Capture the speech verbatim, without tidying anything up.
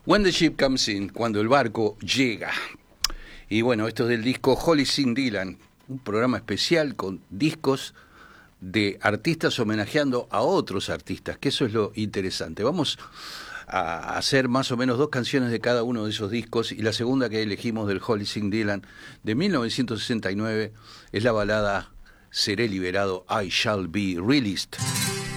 When the Ship Comes In, cuando el barco llega. Y bueno, esto es del disco Holly Singh Dhillon, un programa especial con discos de artistas homenajeando a otros artistas, que eso es lo interesante. Vamos a hacer más o menos dos canciones de cada uno de esos discos, y la segunda que elegimos del Holly Singh Dhillon de mil novecientos sesenta y nueve es la balada Seré liberado, I Shall Be Released.